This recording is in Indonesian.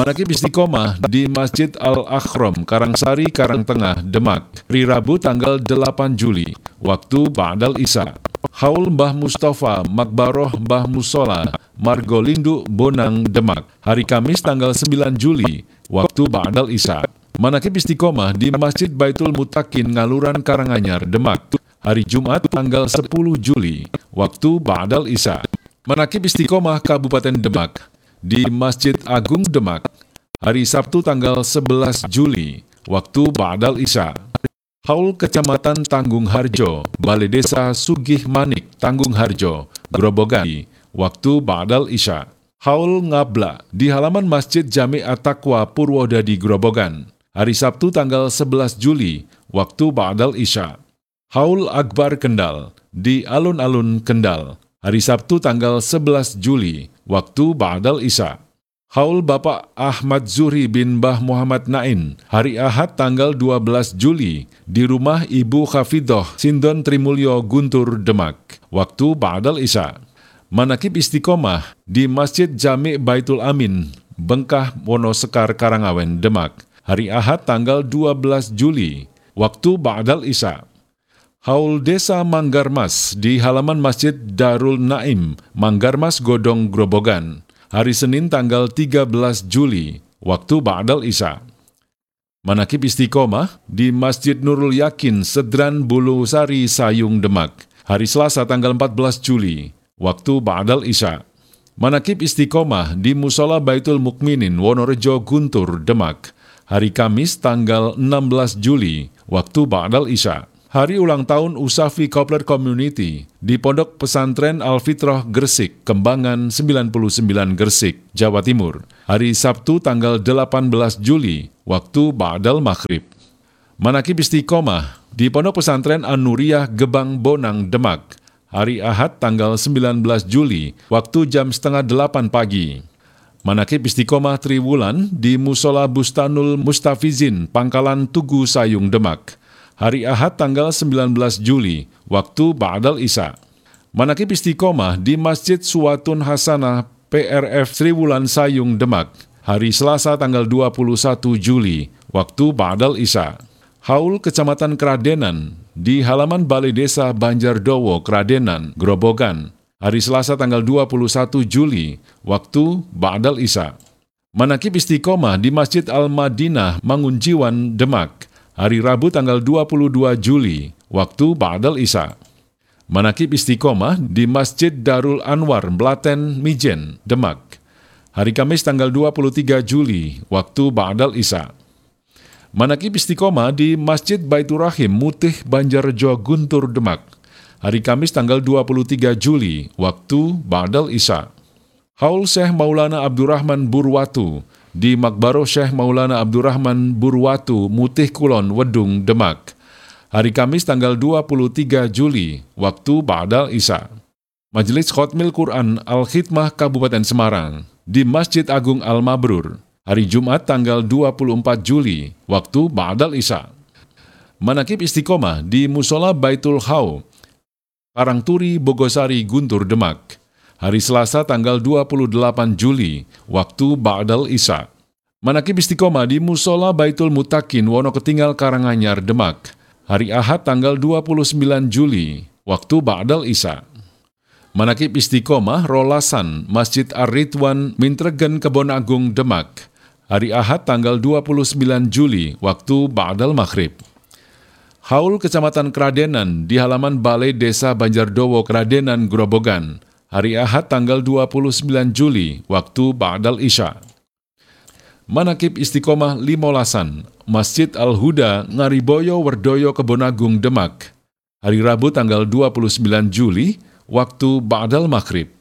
Manaqib Istiqomah di Masjid Al-Akhram, Karangsari, Karangtengah, Demak, hari Rabu tanggal 8 Juli, waktu Ba'dal Isya. Haul Mbah Mustafa, Makbaroh Mbah Musola, Margolindo, Bonang, Demak, hari Kamis tanggal 9 Juli, waktu Ba'dal Isya. Manaqib Istiqomah di Masjid Baitul Mutakin, Ngaluran, Karanganyar, Demak, hari Jumat tanggal 10 Juli, waktu Ba'dal Isya. Manaqib Istiqomah Kabupaten Demak di Masjid Agung Demak, hari Sabtu tanggal 11 Juli, waktu Ba'dal Isya. Haul Kecamatan Tanggung Harjo, Balai Desa Sugih Manik, Tanggung Harjo, Grobogan, waktu Ba'dal Isya. Haul Ngabla di halaman Masjid Jami' At-Taqwa Purwodadi, Grobogan, hari Sabtu tanggal 11 Juli, waktu Ba'dal Isya. Haul Akbar Kendal di Alun-Alun Kendal, hari Sabtu tanggal 11 Juli, waktu Ba'dal Isya. Haul Bapak Ahmad Zuhri bin Mbah Muhammad Nain, hari Ahad tanggal 12 Juli, di rumah Ibu Khafidoh Sindon Trimulyo, Guntur, Demak, waktu Ba'dal Isya. Manaqib Istiqomah di Masjid Jami' Baitul Amin, Bengkah, Wonosekar, Karangawen, Demak, hari Ahad tanggal 12 Juli, waktu Ba'dal Isya. Haul Desa Manggarmas di halaman Masjid Darul Naim, Manggarmas, Godong, Grobogan, hari Senin tanggal 13 Juli, waktu Ba'dal Isya. Manaqib Istiqomah di Masjid Nurul Yakin, Sedran, Bulu Sari, Sayung, Demak, hari Selasa tanggal 14 Juli, waktu Ba'dal Isya. Manaqib Istiqomah di Musola Baitul Mukminin, Wonorejo, Guntur, Demak, hari Kamis tanggal 16 Juli, waktu Ba'dal Isya. Hari ulang tahun Usafi Kopler Community di Pondok Pesantren Al-Fitrah Gresik, Kembangan 99 Gresik, Jawa Timur, hari Sabtu tanggal 18 Juli, waktu Ba'dal Maghrib. Manaqib Istiqomah di Pondok Pesantren An-Nuriyah Gebang Bonang, Demak, hari Ahad tanggal 19 Juli, waktu jam setengah 8 pagi. Manaqib Istiqomah Triwulan di Musola Bustanul Mustafizin, Pangkalan Tugu, Sayung, Demak, hari Ahad tanggal 19 Juli, waktu Ba'dal Isya. Manaqib Istiqomah di Masjid Suwatun Hasanah PRF Triwulan, Sayung, Demak, hari Selasa tanggal 21 Juli, waktu Ba'dal Isya. Haul Kecamatan Kradenan di halaman Balai Desa Banjardowo, Kradenan, Grobogan, hari Selasa tanggal 21 Juli, waktu Ba'dal Isya. Manaqib Istiqomah di Masjid Al-Madinah, Mangunjiwan, Demak, hari Rabu tanggal 22 Juli, waktu Ba'dal Isya. Manaqib Istiqomah di Masjid Darul Anwar, Blaten, Mijen, Demak, hari Kamis tanggal 23 Juli, waktu Ba'dal Isya. Manaqib Istiqomah di Masjid Baitur Rahim, Mutih, Banjarjo, Guntur, Demak, hari Kamis tanggal 23 Juli, waktu Ba'dal Isya. Haul Syekh Maulana Abdurrahman Burwatu di Makbaroh Syekh Maulana Abdurrahman Burwatu, Mutih Kulon, Wedung, Demak, hari Kamis tanggal 23 Juli, waktu Ba'dal Isya. Majelis Khotmil Quran Al-Khidmah Kabupaten Semarang di Masjid Agung Al-Mabrur, hari Jumat tanggal 24 Juli, waktu Ba'dal Isya. Manaqib Istiqomah di Musola Baitul Hau, Karangturi, Bogosari, Guntur, Demak, hari Selasa tanggal 28 Juli, waktu Ba'dal Isya. Manaqib Istiqomah di Musola Baitul Mutakin, Wonoketinggal, Karanganyar, Demak, hari Ahad tanggal 29 Juli, waktu Ba'dal Isya. Manaqib Istiqomah Rolasan, Masjid Ar-Ridwan, Mintregen, Kebon Agung, Demak, hari Ahad tanggal 29 Juli, waktu Ba'dal Maghrib. Haul Kecamatan Kradenan di halaman Balai Desa Banjardowo, Kradenan, Grobogan, hari Ahad tanggal 29 Juli, waktu Ba'dal Isya. Manaqib Istiqomah Limolasan, Masjid Al-Huda, Ngariboyo, Werdoyo, Kebonagung, Demak, hari Rabu tanggal 29 Juli, waktu Ba'dal Maghrib.